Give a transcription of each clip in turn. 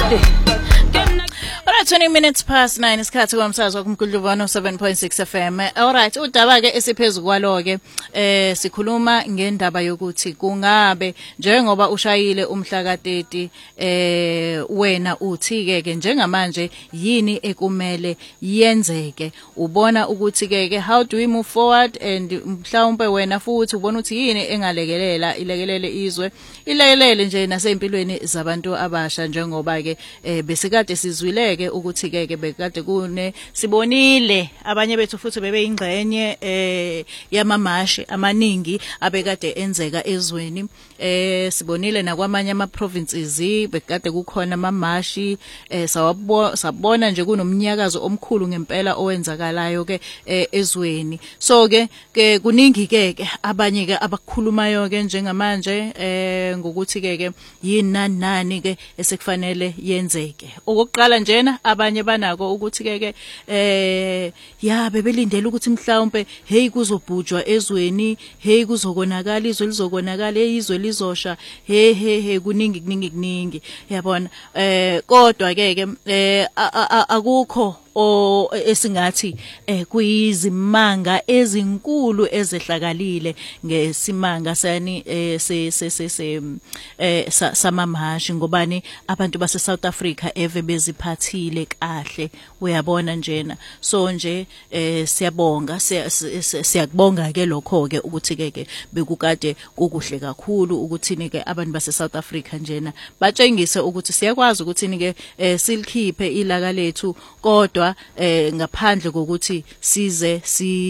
Alright, 20 minutes past 9 isikhathi kwamsazwa wakumkhuluvano 7.6 FM. Alright, udaba ke esiphezulu kwalo ke sikhuluma ngendaba yokuthi kungabe njengoba ushayile umhla ka30 wena uthi ke njengamanje yini ekumele yenzeke. Ubona ukuthi ke how do we move forward, and mhlawumbe wena futhi ubona ukuthi yini engalekelela ilekelele izwe ilekelele nje nasempilweni zabantu abasha njengoba ke besikade sizwile ke ukuthi ke bekade kune sibonile abanye bethu futhi bebeyingxenye yamamashi amaningi abekade enzeka ezweni, sibonile nakwamanye ama provinces bekade kukhona amamashi, sabona nje kunomnyakazo omkhulu ngempela owenzakalayo ke ezweni. So ke kuningi ke abanye ke abakhulumayo ke njengamanje ngokuthi ke yini nani ke esekufanele yenzeke. Okokuqala njena abanye banako ukuthi ke ya bebelindele ukuthi mhlawumbe hey kuzobhujwa ezweni, hey kuzokonakala izwe lizokonakala, izwe lizosha, hey kuningi yabona. Kodwa ke akukho esingathi kuyizimanga ezinkulu ezehlakalile ngesimanga sani samamashi ngobani abantu base South Africa eve beziphathile kahle, uyabona njena. So nje siyabonga siyakubonga ke lokho ke ukuthi ke bekukade kukuhle kakhulu ukuthi ke abantu base South Africa njena batshengise ukuthi siyakwazi ukuthi ke silikhiphe ilaka lethu, kodwa ngaphandle kokuthi size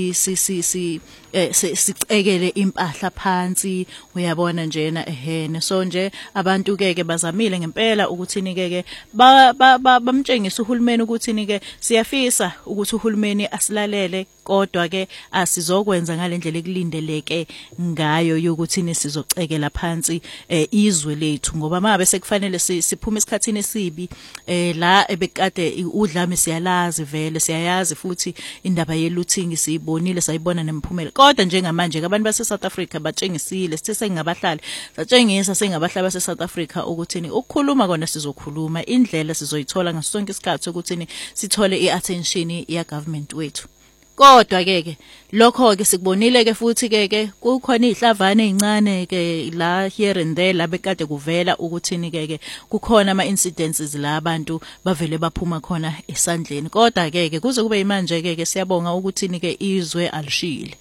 sicekele impahla phansi, uyabona njena ehene. So nje abantu ke bazamile ngempela ukuthi ke bamtshengisa uhulumeni ukuthi ke siyafisa ukuthi uhulumeni asilalele, kodwa ke asizokwenza ngalendlela ekulindeleke ngayo yokuthi sizocekela phansi izwe lethu, ngoba mabe sekufanele siphume esikhathini esibi la ebekade udlame siyalazi vele siyayazi futhi indaba ye-looting siyibonile sayibona nemphumela. Kodwa njengamanje abantu base South Africa batshengisile sithi sengabahlali satshengisa sengabahlali base South Africa ukuthi ukukhuluma kona sizokhuluma, indlela sizoyithola ngaso sonke isikhathi ukuthi sithole iattention ya government wethu. Kodwa ke lokho ke sikubonile ke futhi ke kukhona izihlavane ezincane ke la here and there labekade kuvela ukuthi ke kukhona ama incidences la abantu bavele baphuma khona esandleni. Kodwa ke kuze kube imanje ke siyabonga ukuthi ke izwe alishile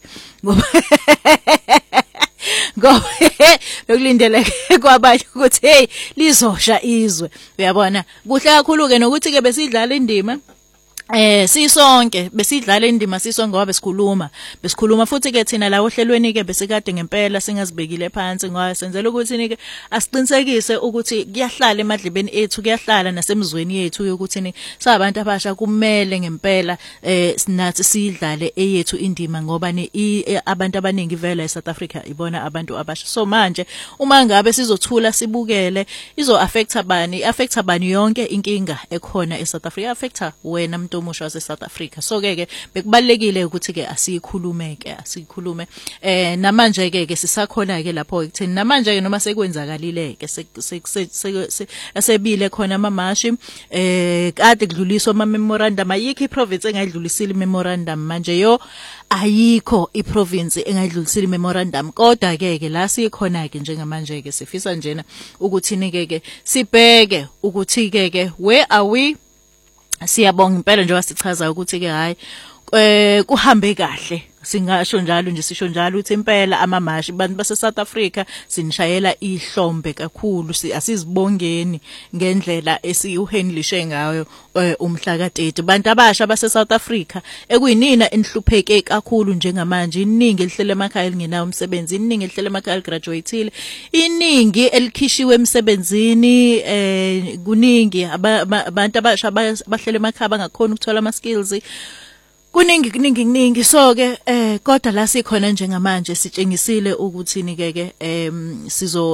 ngoba lokulindeleke kwabanye ukuthi hey lizosha izwe, uyabona. Kuhle kakhulu ke nokuthi ke besidlala indima sisonke besidlala indima sisonke ngoba besikhuluma futhi ke thina la ohlelweni ke besikade ngempela singazibekile phansi ngoba senzela ukuthi ke asiqinisekise ukuthi kuyahlala emadlibeni ethu, kuyahlala nasemzweni yethu ukuthi sabantu abasha kumele ngempela sinathi sidlale eyethu indima ngoba abantu abaningi vela eSouth Africa ibona abantu abasha. So manje uma ngabe sizothula sibukele izo affecta bani yonke inkinga ekhona eSouth Africa, affecta wena muntu omusha wase South Africa. So ke bekubalekile ukuthi ke asikhulume namanje ke sisakhona ke lapho ekutheni namanje ke noma sekwenzakalile ke asebile khona amamashi kade kudluliswa ama memorandum. Ayikho iprovince engayidlulisile memorandum manje ayikho iprovince engayidlulisile memorandum. Kodwa ke la sikhona ke njengamanje ke sifisa njena ukuthi ke sibheke ukuthi ke where are we. Siyabonga impela nje wasichaza ukuthi ke hayi kuhambe kahle, singasho njalo nje sisho njalo ukuthi impela amamashi abantu base South Africa sinishayela ihlombe kakhulu, asizibongeni ngendlela esiyuhandlishe ngayo umhla ka30. Abantu abasha base South Africa ekuyinina enihlupheke kakhulu njengamanje, iningi elihlele emakhaya elingenayo umsebenzi, iningi elihlele emakhaya eligraduateile, iningi elikhishiwe emsebenzini, kuningi abantu abasha bahlele emakhaya bangakhona ukuthola ama skills. Kuningi. So ke kodwa la sikhona njengamanje sitshengisile ukuthi ke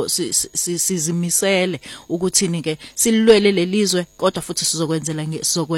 sizimisele ukuthi ke silwele lelizwe, kodwa futhi sizokwenzela